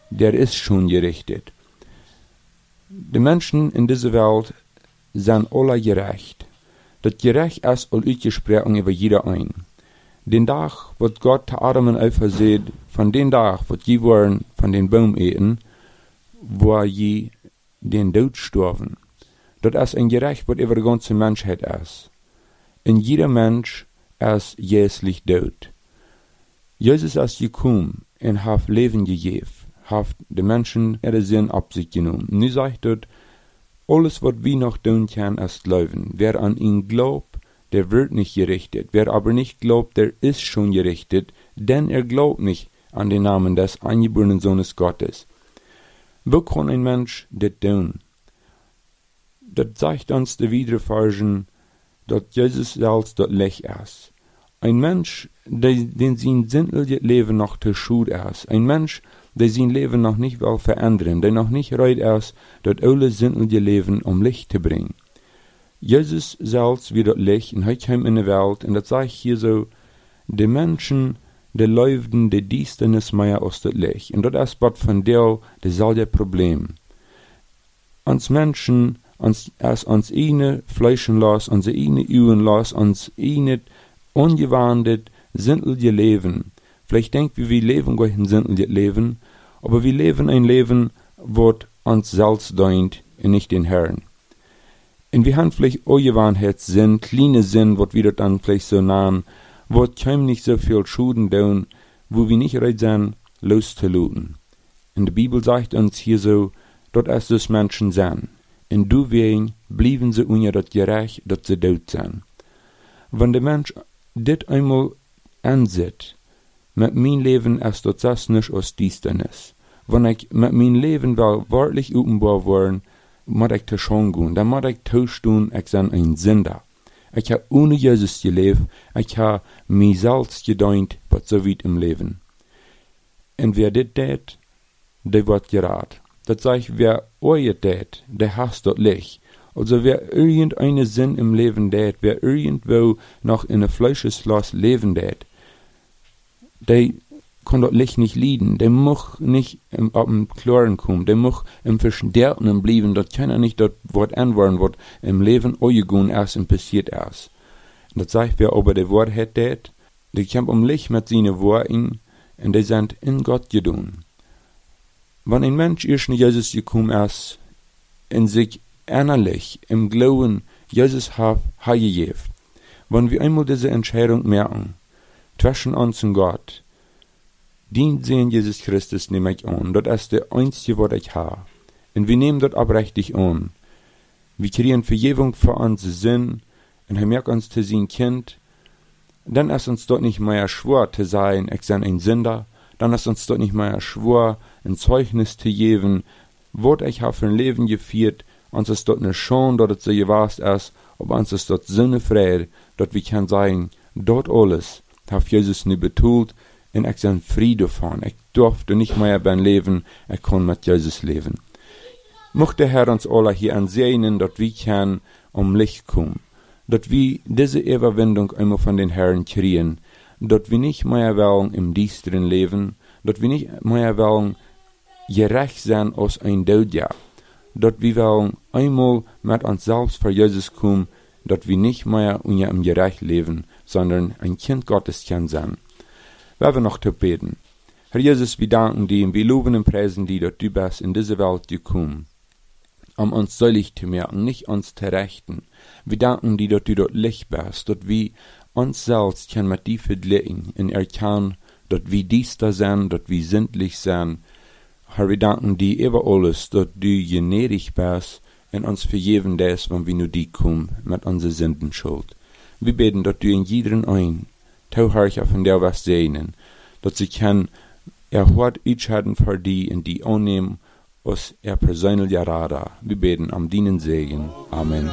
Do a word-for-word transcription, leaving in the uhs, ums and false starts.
der ist schon gerichtet. Die Menschen in dieser Welt sind alle gerecht. Das Gerecht ist all ausgesprochen über jeder ein. Den Tag, wo Gott Adam und Eva sieht, von den Tag, wo je waren von den Baum eten, wo je den Tod sterben. Das ist ein Gerecht, was über die ganze Menschheit ist. In jeder Mensch ist jährlich tot. Jesus ist gekommen und hat Leben gegeben, hat die Menschen ihre Sinn ab sich genommen. Nu sagt dort, alles, was wir noch tun können, ist Leben. Wer an ihn glaubt, der wird nicht gerichtet. Wer aber nicht glaubt, der ist schon gerichtet, denn er glaubt nicht an den Namen des eingeborenen Sohnes Gottes. Wo kann ein Mensch das tun? Das sagt uns die Wiederforschen, dass Jesus selbst das Licht ist. Ein Mensch, der, den sein sinnliches Leben noch zu schuld ist. Ein Mensch, der sein Leben noch nicht will verändern, der noch nicht bereit ist, das alle sinnliche Leben um Licht zu bringen. Jesus selbst wie das Licht und heute kommt in die Welt, und das sagt hier so, die Menschen, die leuchten die Düsternis mehr aus das Licht. Und das ist was von der, dasselbe Problem. Uns Menschen, uns, als uns eine Fleischen los, unsere eine Uhren los, uns eine ungewandelt, sinnliche Leben. Vielleicht denken wir, wir leben gar ein sinnliches Leben, aber wir leben ein Leben, das uns selbst dient und nicht den Herrn. Und wir haben vielleicht Ungewandheitssinn, kleine Sinn, was wir dann vielleicht so nahen, wo keinem nicht so viel Schulden tun, wo wir nicht bereit sind, loszuluten. Und die Bibel sagt uns hier so, dort ist das Menschen sind. Und du wegen blieben sie unter das Gerecht, dass sie tot sind. Wenn der Mensch dit einmal ansieht, mit mein Leben ist das nicht aus Düsternis. Wenn ich mit mein Leben will wirklich offenbar werden, muss ich das schon gehen. Dann muss ich das tun, ich bin ein Sünder. Ich habe ohne Jesus gelebt, ich habe mich selbst gedient, was so weit im Leben. Und wer das tät, der wird gerat. Das sagt, wer euer tät, der hasst das Licht. Also wer irgendeinen Sinn im Leben tät, wer irgendwo noch in einem Fleischeslos leben tät, der kann das Licht nicht leiden, der muss nicht im, ab dem Klaren kommen, der muss im Verschnärten bleiben, das kann er nicht das Wort anwenden, was im Leben eugegangen ist und passiert ist. Und das sagt, wer aber das Wort hat, der kämpft um Licht mit seinen Worten, und die sind in Gott gedun. Wenn ein Mensch erst in Jesus gekommen ist, in sich innerlich, im Glauben, Jesus hat gegeben, wenn wir einmal diese Entscheidung merken, zwischen uns und Gott, den sehen Jesus Christus nehme ich an, das ist der einzige, was ich habe. Und wir nehmen das abrechtig an. Wir kriegen Vergebung für unsere Sinn, und er merkt uns zu sein Kind. Dann ist uns dort nicht mehr schwor zu sein, ich bin ein Sünder. Dann ist uns dort nicht mehr schwor, ein Zeugnis zu geben, was ich habe für ein Leben geführt. Uns ist dort nicht schon, dass es so gewesen ist, aber uns ist dort so eine Freude, dass wir können sagen, dort alles hat Jesus nicht betont, und ich bin frei davon. Ich durfte nicht mehr beim Leben, ich kann mit Jesus leben. Möchte der Herr uns alle hier ansehen, dass wir können um Licht kommen, dass wir diese Überwindung einmal von den Herrn kriegen, dass wir nicht mehr wollen im düsteren Leben, dass wir nicht mehr wollen gerecht sein aus ein Todjahr, dass wir wollen einmal mit uns selbst vor Jesus kommen, dass wir nicht mehr unter im Gerecht leben, sondern ein Kind Gottes können sein. Wir werden noch zu beten. Herr Jesus, wir danken dir und wir loben und preisen dir, dass du bist in diese Welt gekommen, um uns selig zu merken, nicht uns zu rechten. Wir danken dir, dass du dort Licht bist, dass wir uns selbst können mit dir vergleichen und erkennen, dass wir dies da sind, dass wir sinnlich sind. Herr, wir danken dir über alles, dass du gnädig bist und uns vergeben das, wenn wir nur dir kommen, mit unserer Sündenschuld. Wir beten, dass du in jedem ein Tauherrcher von der was sehnen, dass sie kann erhört entscheiden für die und die annehmen aus ihr persönlicher Radar. Wir beten am dienen Segen. Amen.